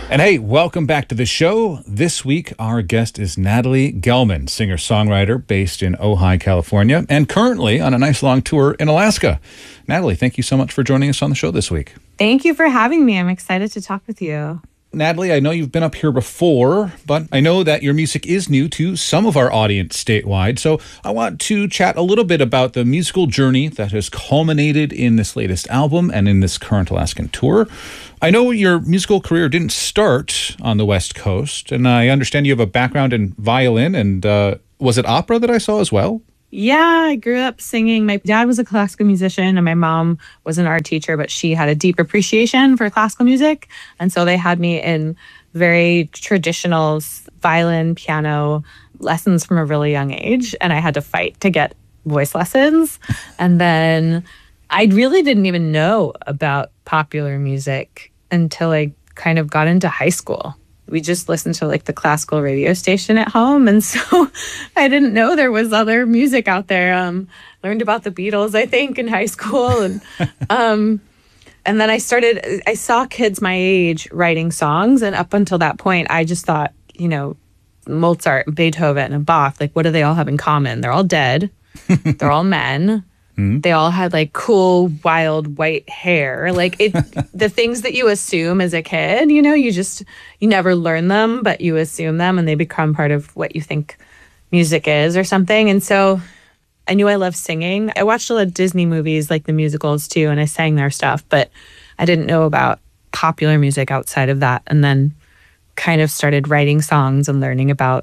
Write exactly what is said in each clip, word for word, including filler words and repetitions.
And hey, welcome back to the show. This week, our guest is Natalie Gelman, singer-songwriter based in Ojai, California, and currently on a nice long tour in Alaska. Natalie, thank you so much for joining us on the show this week. Thank you for having me. I'm excited to talk with you. Natalie, I know you've been up here before, but I know that your music is new to some of our audience statewide. So I want to chat a little bit about the musical journey that has culminated in this latest album and in this current Alaskan tour. I know your musical career didn't start on the West Coast, and I understand you have a background in violin, and uh, was it opera that I saw as well? Yeah, I grew up singing. My dad was a classical musician and my mom was an art teacher, but she had a deep appreciation for classical music. And so they had me in very traditional violin, piano lessons from a really young age. And I had to fight to get voice lessons. And then I really didn't even know about popular music until I kind of got into high school. We just listened to like the classical radio station at home. And so I didn't know there was other music out there. Um, learned about the Beatles, I think, in high school. And um, and then I started, I saw kids my age writing songs. And up until that point, I just thought, you know, Mozart and Beethoven and Bach, like, what do they all have in common? They're all dead. They're all men. They all had like cool, wild white hair. Like it, the things that you assume as a kid, you know, you just, you never learn them, but you assume them and they become part of what you think music is or something. And so I knew I loved singing. I watched a lot of Disney movies, like the musicals too, and I sang their stuff, but I didn't know about popular music outside of that. And then kind of started writing songs and learning about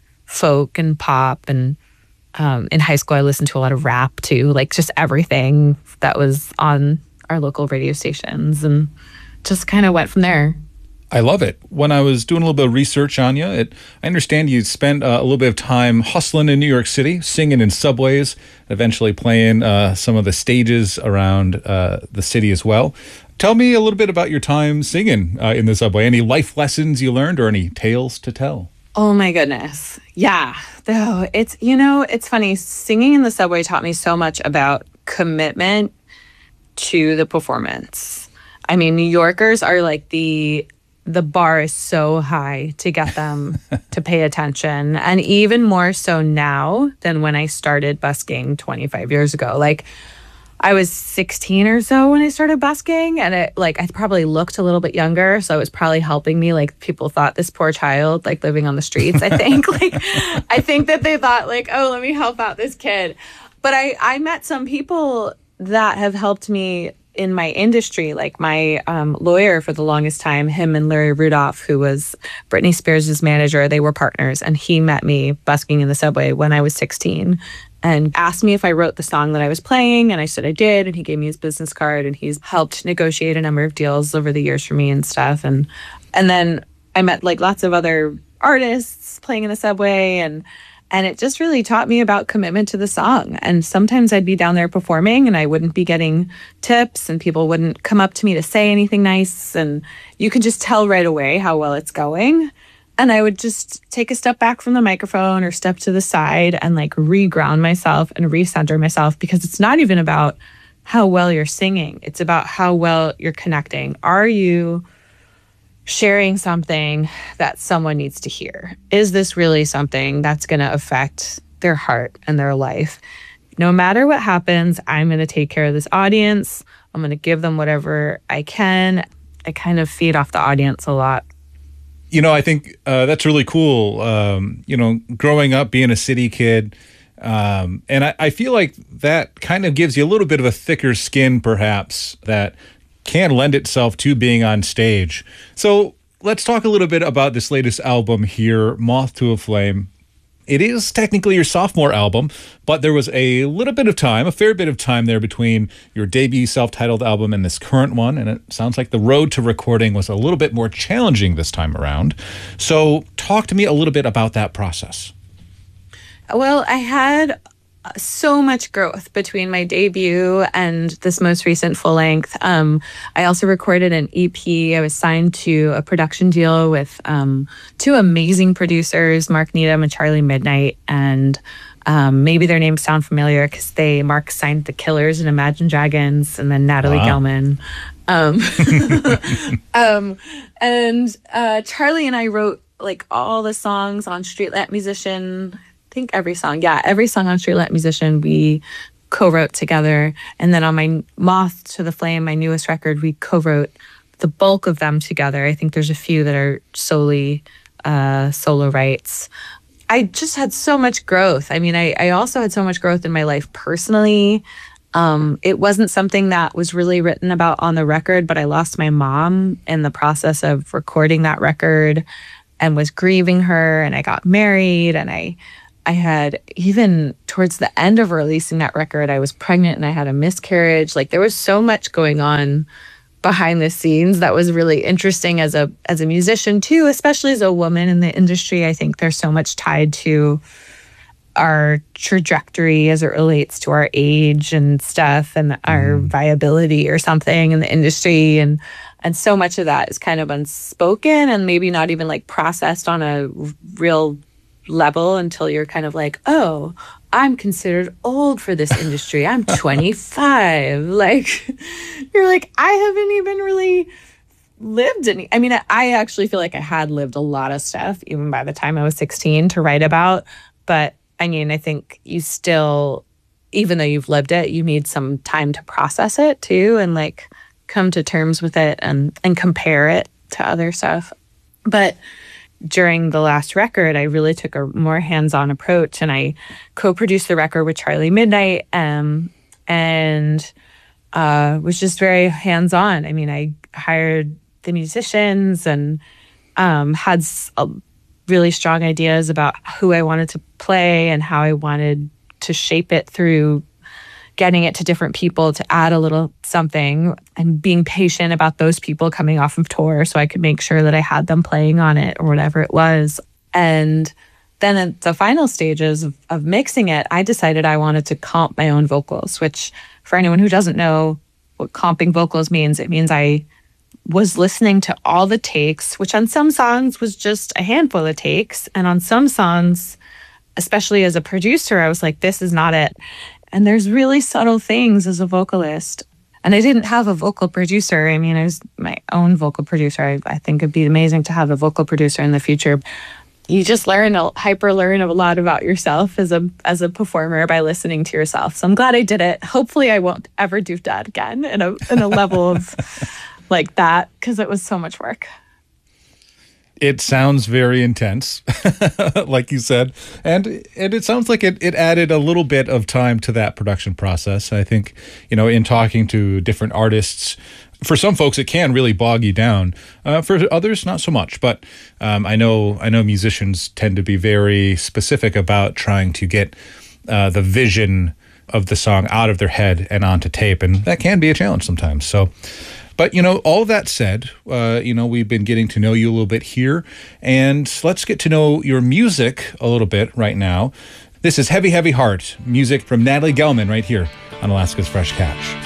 folk and pop. And Um, in high school, I listened to a lot of rap too, like just everything that was on our local radio stations, and just kind of went from there. I love it. When I was doing a little bit of research on you, it, I understand you spent uh, a little bit of time hustling in New York City, singing in subways, eventually playing uh, some of the stages around uh, the city as well. Tell me a little bit about your time singing uh, in the subway. Any life lessons you learned or any tales to tell? Oh my goodness. Yeah. Though it's, you know, it's funny. Singing in the subway taught me so much about commitment to the performance. I mean, New Yorkers are like the, the bar is so high to get them to pay attention. And even more so now than when I started busking twenty-five years ago. Like, I was sixteen or so when I started busking, and it like I probably looked a little bit younger, so it was probably helping me. Like, people thought this poor child, like living on the streets. I think, like, I think that they thought like, oh, let me help out this kid. But I I met some people that have helped me in my industry, like my um, lawyer for the longest time. Him and Larry Rudolph, who was Britney Spears' manager, they were partners, and he met me busking in the subway when I was sixteen. And asked me if I wrote the song that I was playing, and I said I did, and he gave me his business card, and he's helped negotiate a number of deals over the years for me and stuff. And and then I met like lots of other artists playing in the subway, and and it just really taught me about commitment to the song. And sometimes I'd be down there performing, and I wouldn't be getting tips, and people wouldn't come up to me to say anything nice, and you can just tell right away how well it's going. And I would just take a step back from the microphone or step to the side and like re-ground myself and recenter myself, because it's not even about how well you're singing. It's about how well you're connecting. Are you sharing something that someone needs to hear? Is this really something that's going to affect their heart and their life? No matter what happens, I'm going to take care of this audience. I'm going to give them whatever I can. I kind of feed off the audience a lot. You know, I think uh, that's really cool. Um, you know, growing up, being a city kid, um, and I, I feel like that kind of gives you a little bit of a thicker skin, perhaps, that can lend itself to being on stage. So let's talk a little bit about this latest album here, Moth to a Flame. It is technically your sophomore album, but there was a little bit of time, a fair bit of time there between your debut self-titled album and this current one, and it sounds like the road to recording was a little bit more challenging this time around. So talk to me a little bit about that process. Well, I had so much growth between my debut and this most recent full length. Um, I also recorded an E P. I was signed to a production deal with um, two amazing producers, Mark Needham and Charlie Midnight. And um, maybe their names sound familiar because they Mark signed The Killers and Imagine Dragons, and then Natalie wow. Gelman. Um, um, and uh, Charlie and I wrote like all the songs on Streetlamp Musician. I think every song, yeah, every song on Streetlamp Musician we co-wrote together. And then on my Moth to the Flame, my newest record, we co-wrote the bulk of them together. I think there's a few that are solely uh, solo rights. I just had so much growth. I mean, I, I also had so much growth in my life personally. Um, it wasn't something that was really written about on the record, but I lost my mom in the process of recording that record and was grieving her, and I got married, and I I had, even towards the end of releasing that record, I was pregnant and I had a miscarriage. Like, there was so much going on behind the scenes that was really interesting as a as a musician too, especially as a woman in the industry. I think there's so much tied to our trajectory as it relates to our age and stuff, and our viability or something in the industry, and and so much of that is kind of unspoken and maybe not even like processed on a real level until you're kind of like, oh, I'm considered old for this industry. I'm twenty-five. Like, you're like, I haven't even really lived any. I mean, I actually feel like I had lived a lot of stuff even by the time I was sixteen to write about, but I mean, I think you still, even though you've lived it, you need some time to process it too, and like come to terms with it and, and compare it to other stuff. But during the last record, I really took a more hands-on approach, and I co-produced the record with Charlie Midnight, um, and uh, was just very hands-on. I mean, I hired the musicians and um, had a really strong ideas about who I wanted to play and how I wanted to shape it through getting it to different people to add a little something, and being patient about those people coming off of tour so I could make sure that I had them playing on it or whatever it was. And then at the final stages of, of mixing it, I decided I wanted to comp my own vocals, which for anyone who doesn't know what comping vocals means, it means I was listening to all the takes, which on some songs was just a handful of takes. And on some songs, especially as a producer, I was like, this is not it. And there's really subtle things as a vocalist. And I didn't have a vocal producer. I mean, I was my own vocal producer. I, I think it'd be amazing to have a vocal producer in the future. You just learn, a, hyper learn a lot about yourself as a as a performer by listening to yourself. So I'm glad I did it. Hopefully I won't ever do that again in a in a level of like that, because it was so much work. It sounds very intense, like you said. And, and it sounds like it, it added a little bit of time to that production process. I think, you know, in talking to different artists, for some folks, it can really bog you down. Uh, for others, not so much. But um, I know I know musicians tend to be very specific about trying to get uh, the vision of the song out of their head and onto tape. And that can be a challenge sometimes. So... But, you know, all that said, uh, you know, we've been getting to know you a little bit here, and let's get to know your music a little bit right now. This is Heavy, Heavy Heart, music from Natalie Gelman right here on Alaska's Fresh Catch.